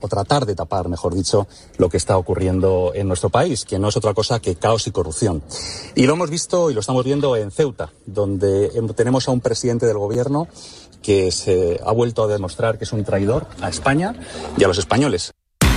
o tratar de tapar, mejor dicho, lo que está ocurriendo en nuestro país, que no es otra cosa que caos y corrupción. Y lo hemos visto y lo estamos viendo en Ceuta, donde tenemos a un presidente del gobierno que se ha vuelto a demostrar que es un traidor a España y a los españoles.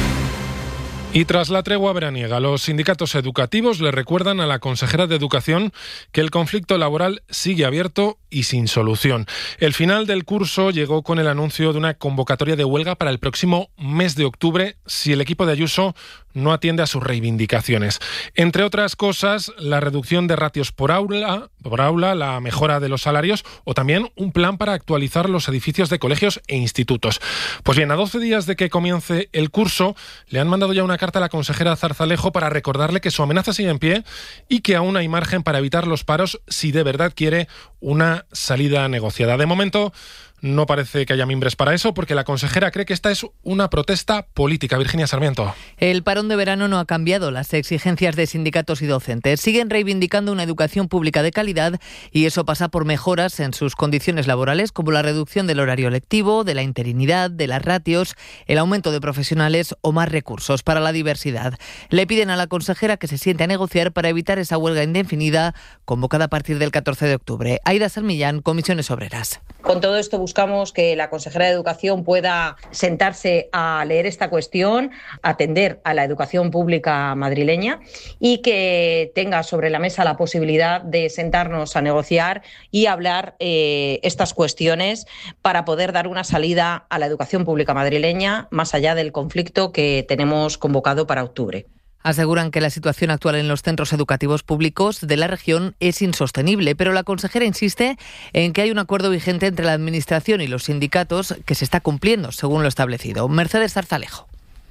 Y tras la tregua veraniega, los sindicatos educativos le recuerdan a la consejera de Educación que el conflicto laboral sigue abierto y sin solución. El final del curso llegó con el anuncio de una convocatoria de huelga para el próximo mes de octubre si el equipo de Ayuso no atiende a sus reivindicaciones. Entre otras cosas, la reducción de ratios por aula, la mejora de los salarios o también un plan para actualizar los edificios de colegios e institutos. Pues bien, a 12 días de que comience el curso, le han mandado ya una carta a la consejera Zarzalejo para recordarle que su amenaza sigue en pie y que aún hay margen para evitar los paros si de verdad quiere una salida negociada. De momento, no parece que haya mimbres para eso, porque la consejera cree que esta es una protesta política. Virginia Sarmiento. El parón de verano no ha cambiado las exigencias de sindicatos y docentes. Siguen reivindicando una educación pública de calidad y eso pasa por mejoras en sus condiciones laborales, como la reducción del horario lectivo, de la interinidad, de las ratios, el aumento de profesionales o más recursos para la diversidad. Le piden a la consejera que se siente a negociar para evitar esa huelga indefinida convocada a partir del 14 de octubre. Aida Salmillán, Comisiones Obreras. Con todo esto buscamos que la consejera de Educación pueda sentarse a leer esta cuestión, atender a la educación pública madrileña y que tenga sobre la mesa la posibilidad de sentarnos a negociar y hablar estas cuestiones para poder dar una salida a la educación pública madrileña más allá del conflicto que tenemos convocado para octubre. Aseguran que la situación actual en los centros educativos públicos de la región es insostenible, pero la consejera insiste en que hay un acuerdo vigente entre la Administración y los sindicatos que se está cumpliendo según lo establecido. Mercedes Zarzalejo.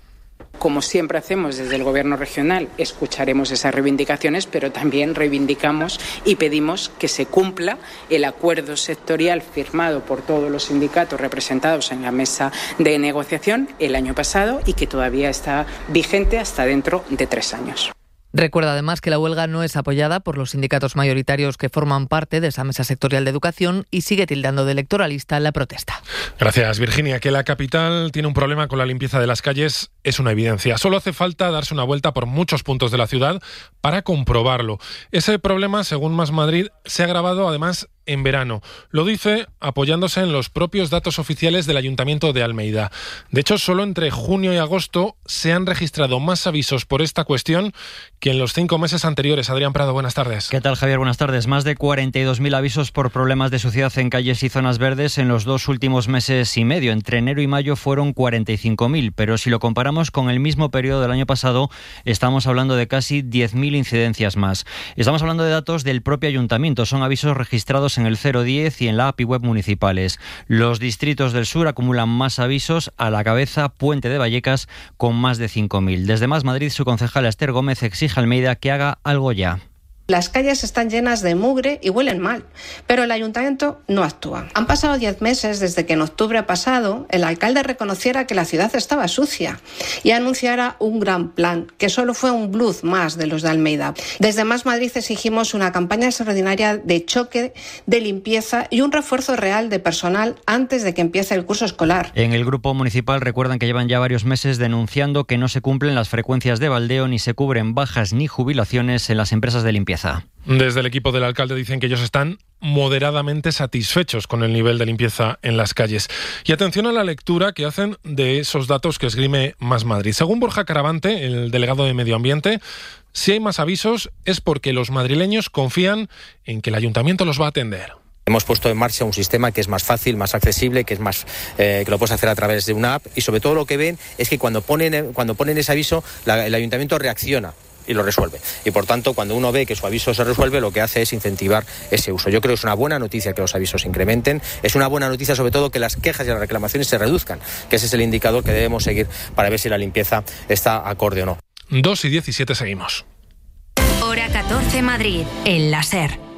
Como siempre hacemos desde el Gobierno regional, escucharemos esas reivindicaciones, pero también reivindicamos y pedimos que se cumpla el acuerdo sectorial firmado por todos los sindicatos representados en la mesa de negociación el año pasado y que todavía está vigente hasta dentro de 3 años. Recuerda además que la huelga no es apoyada por los sindicatos mayoritarios que forman parte de esa mesa sectorial de educación y sigue tildando de electoralista la protesta. Gracias, Virginia. Que la capital tiene un problema con la limpieza de las calles es una evidencia. Solo hace falta darse una vuelta por muchos puntos de la ciudad para comprobarlo. Ese problema, según Más Madrid, se ha agravado además en verano. Lo dice apoyándose en los propios datos oficiales del Ayuntamiento de Almeida. De hecho, solo entre junio y agosto se han registrado más avisos por esta cuestión que en los 5 meses anteriores. Adrián Prado, buenas tardes. ¿Qué tal, Javier? Buenas tardes. Más de 42.000 avisos por problemas de suciedad en calles y zonas verdes en los 2 últimos meses y medio. Entre enero y mayo fueron 45.000, pero si lo comparamos con el mismo periodo del año pasado, estamos hablando de casi 10.000 incidencias más. Estamos hablando de datos del propio Ayuntamiento. Son avisos registrados en el 010 y en la API web municipales. Los distritos del sur acumulan más avisos, a la cabeza Puente de Vallecas con más de 5.000. Desde Más Madrid, su concejala Esther Gómez exige a Almeida que haga algo ya. Las calles están llenas de mugre y huelen mal, pero el ayuntamiento no actúa. Han pasado 10 meses desde que en octubre pasado el alcalde reconociera que la ciudad estaba sucia y anunciara un gran plan, que solo fue un bluff más de los de Almeida. Desde Más Madrid exigimos una campaña extraordinaria de choque, de limpieza y un refuerzo real de personal antes de que empiece el curso escolar. En el grupo municipal recuerdan que llevan ya varios meses denunciando que no se cumplen las frecuencias de baldeo ni se cubren bajas ni jubilaciones en las empresas de limpieza. Desde el equipo del alcalde dicen que ellos están moderadamente satisfechos con el nivel de limpieza en las calles. Y atención a la lectura que hacen de esos datos que esgrime Más Madrid. Según Borja Caravante, el delegado de Medio Ambiente, si hay más avisos es porque los madrileños confían en que el ayuntamiento los va a atender. Hemos puesto en marcha un sistema que es más fácil, más accesible, que es más que lo puedes hacer a través de una app y sobre todo lo que ven es que cuando ponen ese aviso el ayuntamiento reacciona y lo resuelve. Y por tanto, cuando uno ve que su aviso se resuelve, lo que hace es incentivar ese uso. Yo creo que es una buena noticia que los avisos se incrementen. Es una buena noticia sobre todo que las quejas y las reclamaciones se reduzcan, que ese es el indicador que debemos seguir para ver si la limpieza está acorde o no. 2:17 seguimos. Hora 14 Madrid, en la SER.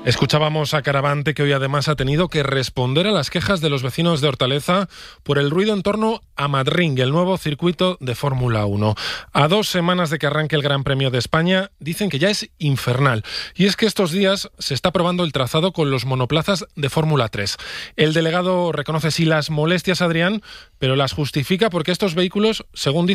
Escuchábamos a Caravante, que hoy además ha tenido que responder a las quejas de los vecinos de Hortaleza por el ruido en torno a Madrid, el nuevo circuito de Fórmula 1. A 2 semanas de que arranque el Gran Premio de España, dicen que ya es infernal. Y es que estos días se está probando el trazado con los monoplazas de Fórmula 3. El delegado reconoce sí las molestias, Adrián, pero las justifica porque estos vehículos, según dice,